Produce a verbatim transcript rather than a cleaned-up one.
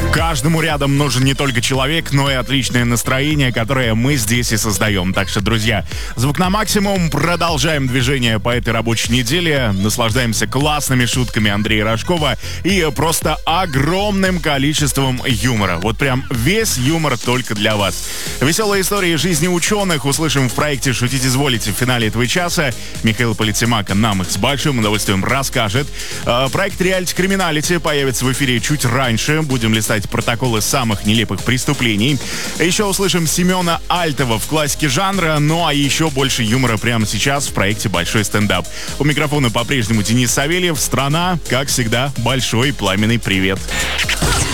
Каждому рядом нужен не только человек, но и отличное настроение, которое мы здесь и создаем. Так что, друзья, звук на максимум. Продолжаем движение по этой рабочей неделе. Наслаждаемся классными шутками Андрея Рожкова и просто огромным количеством юмора. Вот прям весь юмор только для вас. Веселые истории жизни ученых услышим в проекте «Шутить изволите» в финале этого часа. Михаил Политимака нам их с большим удовольствием расскажет. Проект «Реалити Криминалити» появится в эфире чуть раньше. Будем листать протоколы самых нелепых преступлений. Еще услышим Семена Альтова в классике жанра, ну а еще больше юмора прямо сейчас в проекте «Большой стендап». У микрофона по-прежнему Денис Савельев. Страна, как всегда, большой пламенный привет.